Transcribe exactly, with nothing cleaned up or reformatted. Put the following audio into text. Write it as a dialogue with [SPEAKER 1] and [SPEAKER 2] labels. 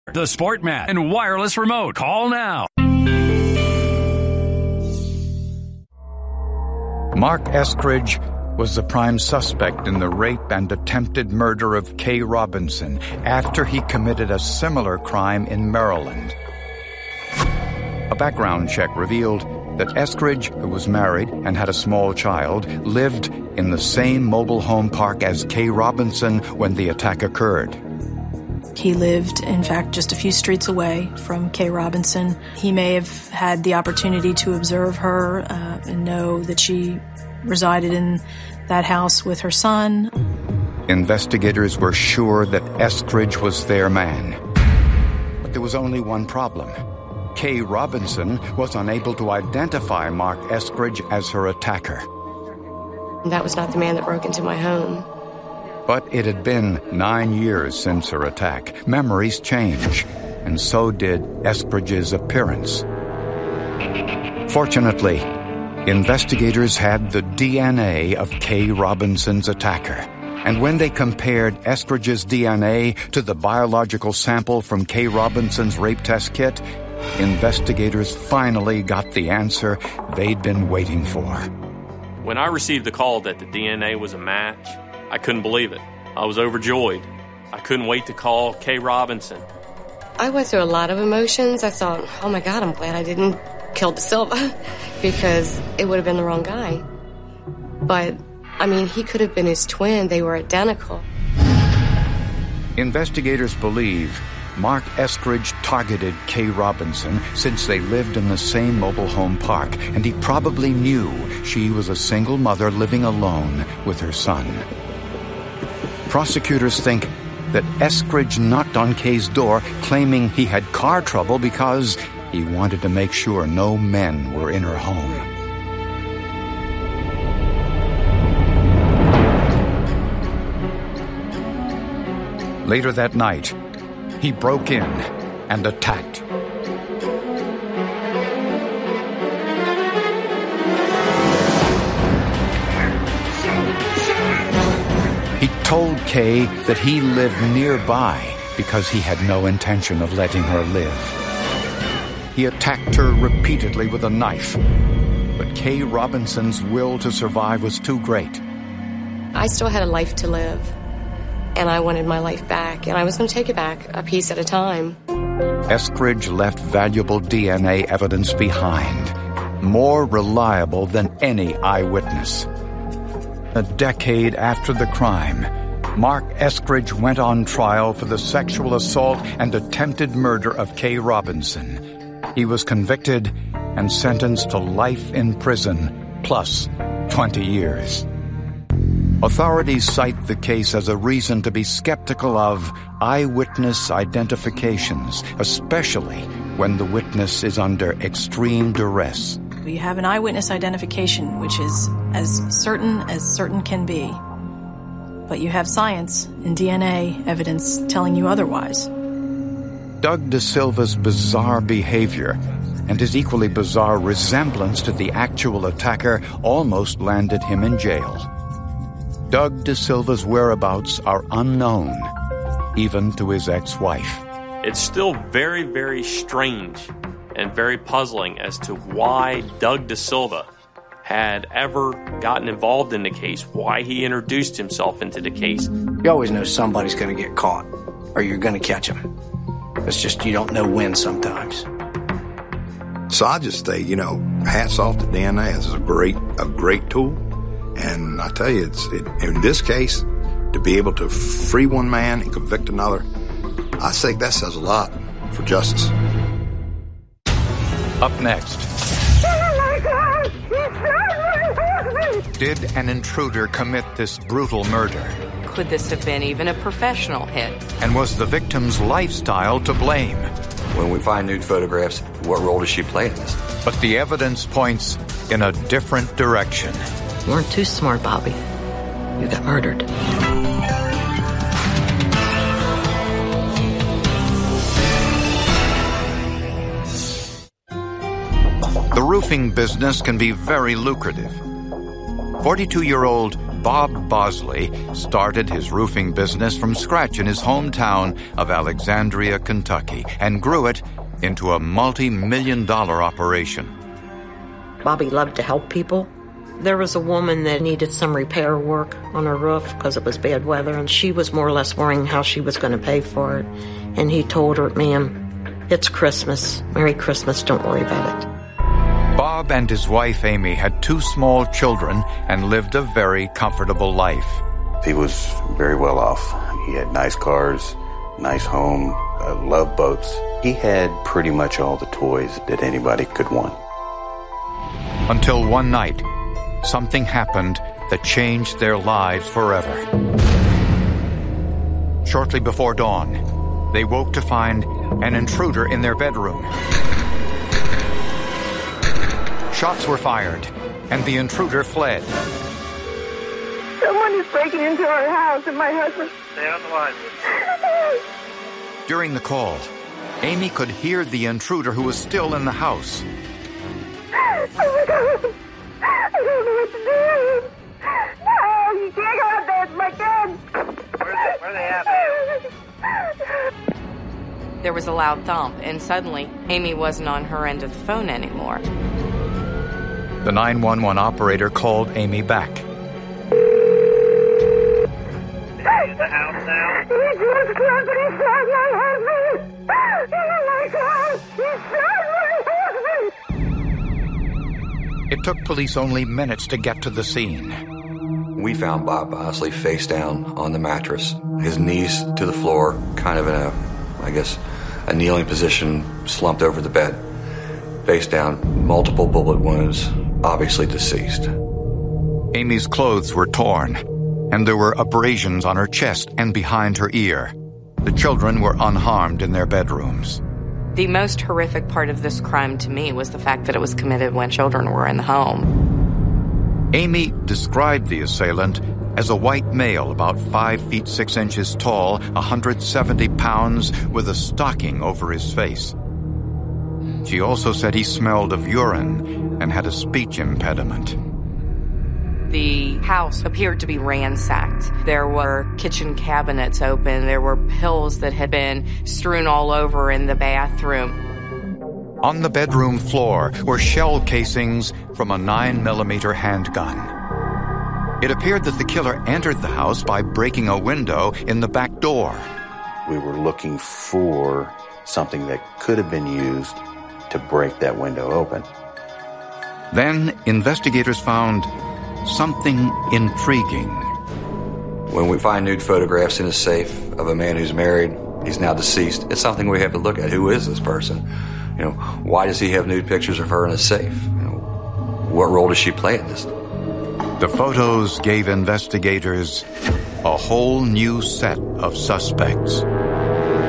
[SPEAKER 1] The Sportmat and wireless remote. Call now.
[SPEAKER 2] Mark Eskridge was the prime suspect in the rape and attempted murder of Kay Robinson after he committed a similar crime in Maryland. A background check revealed that Eskridge, who was married and had a small child, lived in the same mobile home park as Kay Robinson when the attack occurred.
[SPEAKER 3] He lived, in fact, just a few streets away from Kay Robinson. He may have had the opportunity to observe her uh, and know that she resided in that house with her son.
[SPEAKER 2] Investigators were sure that Eskridge was their man. But there was only one problem. Kay Robinson was unable to identify Mark Eskridge as her attacker.
[SPEAKER 4] That was not the man that broke into my home.
[SPEAKER 2] But it had been nine years since her attack. Memories change, and so did Eskridge's appearance. Fortunately, investigators had the D N A of Kay Robinson's attacker. And when they compared Eskridge's D N A to the biological sample from Kay Robinson's rape test kit, investigators finally got the answer they'd been waiting for.
[SPEAKER 5] When I received the call that the D N A was a match, I couldn't believe it. I was overjoyed. I couldn't wait to call Kay Robinson.
[SPEAKER 4] I went through a lot of emotions. I thought, oh my God, I'm glad I didn't kill DeSilva because it would have been the wrong guy. But, I mean, he could have been his twin. They were identical.
[SPEAKER 2] Investigators believe Mark Eskridge targeted Kay Robinson since they lived in the same mobile home park, and he probably knew she was a single mother living alone with her son. Prosecutors think that Eskridge knocked on Kay's door claiming he had car trouble because he wanted to make sure no men were in her home. Later that night, he broke in and attacked. He told Kay that he lived nearby because he had no intention of letting her live. He attacked her repeatedly with a knife, but Kay Robinson's will to survive was too great.
[SPEAKER 4] I still had a life to live, and I wanted my life back, and I was going to take it back a piece at a time.
[SPEAKER 2] Eskridge left valuable D N A evidence behind, more reliable than any eyewitness. A decade after the crime, Mark Eskridge went on trial for the sexual assault and attempted murder of Kay Robinson. He was convicted and sentenced to life in prison, plus twenty years. Authorities cite the case as a reason to be skeptical of eyewitness identifications, especially when the witness is under extreme duress.
[SPEAKER 3] You have an eyewitness identification, which is as certain as certain can be. But you have science and D N A evidence telling you otherwise.
[SPEAKER 2] Doug DeSilva's bizarre behavior and his equally bizarre resemblance to the actual attacker almost landed him in jail. Doug DeSilva's whereabouts are unknown, even to his ex-wife.
[SPEAKER 5] It's still very, very strange and very puzzling as to why Doug DeSilva had ever gotten involved in the case, why he introduced himself into the case.
[SPEAKER 6] You always know somebody's going to get caught, or you're going to catch them. It's just you don't know when sometimes.
[SPEAKER 7] So I just say, you know, hats off to D N A. This is a great, a great tool. And I tell you, it's it, in this case, to be able to free one man and convict another, I think that says a lot for justice.
[SPEAKER 2] Up next, did an intruder commit this brutal murder?
[SPEAKER 8] Could this have been even a professional hit?
[SPEAKER 2] And was the victim's lifestyle to blame?
[SPEAKER 9] When we find nude photographs, what role does she play in this?
[SPEAKER 2] But the evidence points in a different direction.
[SPEAKER 10] You weren't too smart, Bobby. You got murdered.
[SPEAKER 2] The roofing business can be very lucrative. forty-two-year-old Bob Bosley started his roofing business from scratch in his hometown of Alexandria, Kentucky, and grew it into a multi-million dollar operation.
[SPEAKER 10] Bobby loved to help people. There was a woman that needed some repair work on her roof because it was bad weather, and she was more or less worrying how she was going to pay for it. And he told her, "Ma'am, it's Christmas. Merry Christmas. Don't worry about it."
[SPEAKER 2] Bob and his wife Amy had two small children and lived a very comfortable life.
[SPEAKER 11] He was very well off. He had nice cars, nice home, uh, loved boats. He had pretty much all the toys that anybody could want.
[SPEAKER 2] Until one night, something happened that changed their lives forever. Shortly before dawn, they woke to find an intruder in their bedroom. Shots were fired, and the intruder fled.
[SPEAKER 12] Someone is breaking into our house, and my husband...
[SPEAKER 13] Stay on the line.
[SPEAKER 2] During the call, Amy could hear the intruder who was still in the house.
[SPEAKER 12] Oh my God! I don't know what to do! No, you can't go out there, it's my kids!
[SPEAKER 13] Where are they, where are they at?
[SPEAKER 8] There was a loud thump, and suddenly, Amy wasn't on her end of the phone anymore.
[SPEAKER 2] The nine one one operator called Amy back.
[SPEAKER 13] Is he in the house now?
[SPEAKER 12] He just closed and he shot my husband! Oh my God! He shot my husband!
[SPEAKER 2] It took police only minutes to get to the scene.
[SPEAKER 9] We found Bob Bosley face down on the mattress, his knees to the floor, kind of in a, I guess, a kneeling position, slumped over the bed. Face down, multiple bullet wounds, obviously deceased.
[SPEAKER 2] Amy's clothes were torn, and there were abrasions on her chest and behind her ear. The children were unharmed in their bedrooms.
[SPEAKER 8] The most horrific part of this crime to me was the fact that it was committed when children were in the home.
[SPEAKER 2] Amy described the assailant as a white male about five feet six inches tall, one hundred seventy pounds, with a stocking over his face. She also said he smelled of urine and had a speech impediment.
[SPEAKER 8] The house appeared to be ransacked. There were kitchen cabinets open. There were pills that had been strewn all over in the bathroom.
[SPEAKER 2] On the bedroom floor were shell casings from a nine millimeter handgun. It appeared that the killer entered the house by breaking a window in the back door.
[SPEAKER 11] We were looking for something that could have been used to break that window open.
[SPEAKER 2] Then investigators found something intriguing.
[SPEAKER 9] When we find nude photographs in a safe of a man who's married, he's now deceased, it's something we have to look at. Who is this person? You know, why does he have nude pictures of her in a safe? You know, what role does she play in this?
[SPEAKER 2] The photos gave investigators a whole new set of suspects.